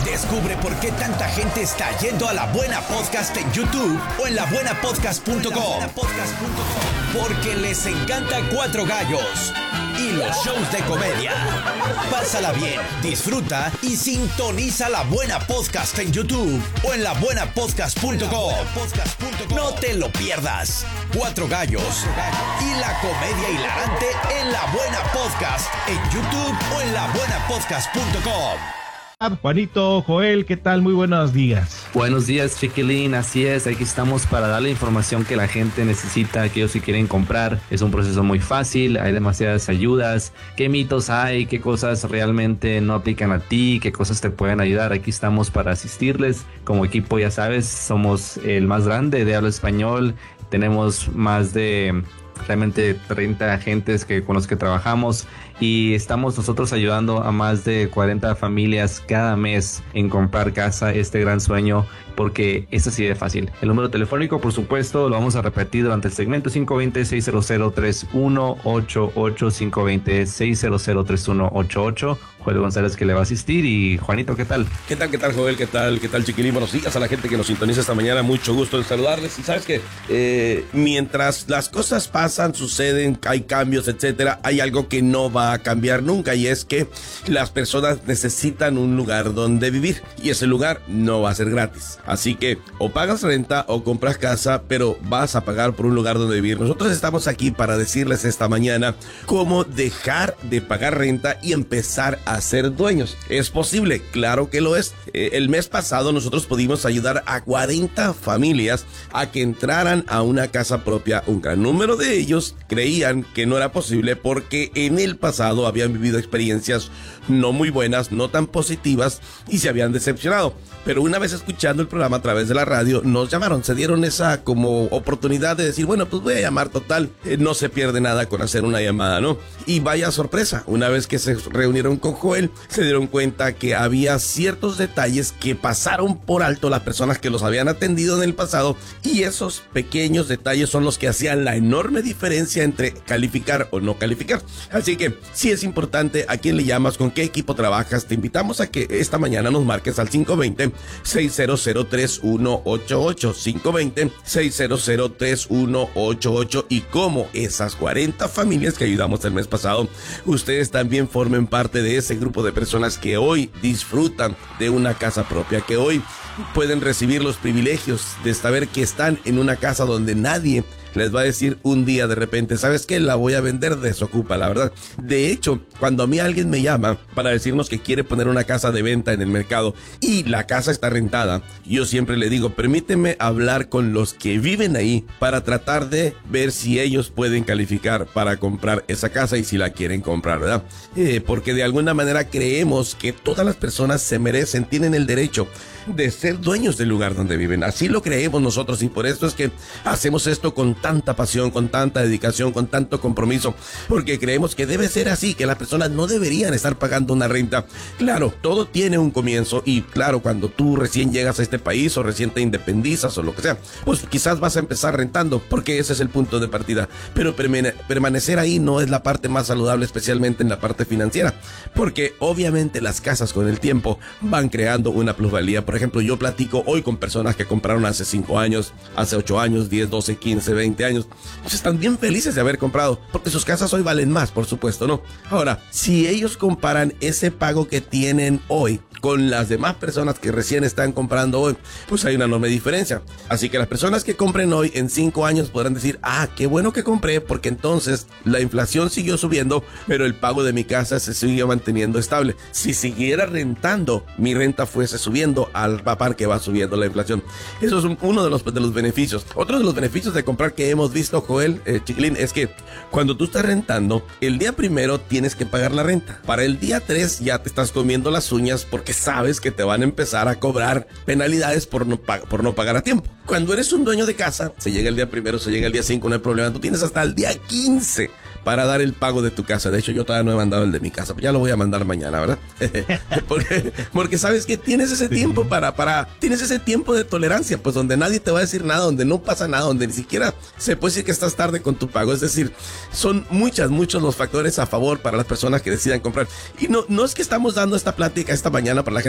Descubre por qué tanta gente está yendo a La Buena Podcast en YouTube o en labuenapodcast.com. Porque les encanta Cuatro Gallos y los shows de comedia. Pásala bien, disfruta y sintoniza La Buena Podcast en YouTube o en labuenapodcast.com. No te lo pierdas. Cuatro Gallos y la comedia hilarante en La Buena Podcast en YouTube o en labuenapodcast.com. Juanito, Joel, ¿qué tal? Muy buenos días. Buenos días, Chiquilín, así es, aquí estamos para dar la información que la gente necesita, que ellos si quieren comprar. Es un proceso muy fácil, hay demasiadas ayudas, qué mitos hay, qué cosas realmente no aplican a ti, qué cosas te pueden ayudar. Aquí estamos para asistirles. Como equipo, ya sabes, somos el más grande de habla español, tenemos más de realmente 30 agentes con los que trabajamos y estamos nosotros ayudando a más de 40 familias cada mes en comprar casa, este gran sueño, porque es así de fácil. El número telefónico, por supuesto, lo vamos a repetir durante el segmento: 520-600-3188, 520-600-3188. Joel González, que le va a asistir. Y Juanito, ¿qué tal? ¿Qué tal, Joel? ¿Qué tal, Chiquilín? Buenos días a la gente que nos sintoniza esta mañana. Mucho gusto en saludarles. Y sabes que mientras las cosas pasan, suceden, hay cambios, etcétera, hay algo que no va a cambiar nunca, y es que las personas necesitan un lugar donde vivir, y ese lugar no va a ser gratis. Así que o pagas renta o compras casa, pero vas a pagar por un lugar donde vivir. Nosotros estamos aquí para decirles esta mañana cómo dejar de pagar renta y empezar a ser dueños. ¿Es posible? Claro que lo es. El mes pasado nosotros pudimos ayudar a 40 familias a que entraran a una casa propia. Un gran número de ellos creían que no era posible porque en el pasado habían vivido experiencias no muy buenas, no tan positivas, y se habían decepcionado. Pero una vez escuchando el programa a través de la radio, nos llamaron, se dieron esa como oportunidad de decir, bueno, pues voy a llamar, total, no se pierde nada con hacer una llamada, ¿no? Y vaya sorpresa, una vez que se reunieron con Joel, se dieron cuenta que había ciertos detalles que pasaron por alto las personas que los habían atendido en el pasado, y esos pequeños detalles son los que hacían la enorme diferencia entre calificar o no calificar. Así que sí es importante a quién le llamas, con qué equipo trabajas. Te invitamos a que esta mañana nos marques al 520-600-3188, 520-600-3188, y como esas 40 familias que ayudamos el mes pasado, ustedes también formen parte de ese grupo de personas que hoy disfrutan de una casa propia, que hoy pueden recibir los privilegios de saber que están en una casa donde nadie les va a decir un día de repente, ¿sabes qué? La voy a vender, desocupa, la verdad. De hecho, cuando a mí alguien me llama para decirnos que quiere poner una casa de venta en el mercado y la casa está rentada, yo siempre le digo, permíteme hablar con los que viven ahí para tratar de ver si ellos pueden calificar para comprar esa casa y si la quieren comprar, ¿verdad? Porque de alguna manera creemos que todas las personas se merecen, tienen el derecho de ser dueños del lugar donde viven. Así lo creemos nosotros, y por esto es que hacemos esto con tanta pasión, con tanta dedicación, con tanto compromiso, porque creemos que debe ser así, que las personas no deberían estar pagando una renta. Claro, todo tiene un comienzo, y claro, cuando tú recién llegas a este país o recién te independizas o lo que sea, pues quizás vas a empezar rentando, porque ese es el punto de partida, pero permanecer ahí no es la parte más saludable, especialmente en la parte financiera, porque obviamente las casas con el tiempo van creando una plusvalía. Por ejemplo, yo platico hoy con personas que compraron hace 5 años, hace 8 años, 10, 12, 15, 20 años. Pues están bien felices de haber comprado, porque sus casas hoy valen más, por supuesto, ¿no? Ahora, si ellos comparan ese pago que tienen hoy con las demás personas que recién están comprando hoy, pues hay una enorme diferencia. Así que las personas que compren hoy en 5 años podrán decir, qué bueno que compré, porque entonces la inflación siguió subiendo, pero el pago de mi casa se siguió manteniendo estable. Si siguiera rentando, mi renta fuese subiendo al par que va subiendo la inflación. Eso es uno de los beneficios. Otro de los beneficios de comprar que hemos visto, Joel, Chiquilín, es que cuando tú estás rentando, el día primero tienes que pagar la renta. Para el día 3 ya te estás comiendo las uñas porque sabes que te van a empezar a cobrar penalidades por no pagar a tiempo. Cuando eres un dueño de casa, se llega el día primero, se llega el día 5, no hay problema. Tú tienes hasta el día 15 para dar el pago de tu casa. De hecho, yo todavía no he mandado el de mi casa, pero ya lo voy a mandar mañana, ¿verdad? porque sabes que tienes ese tiempo tienes ese tiempo de tolerancia, pues donde nadie te va a decir nada, donde no pasa nada, donde ni siquiera se puede decir que estás tarde con tu pago. Es decir, son muchos los factores a favor para las personas que decidan comprar. Y no es que estamos dando esta plática esta mañana para la gente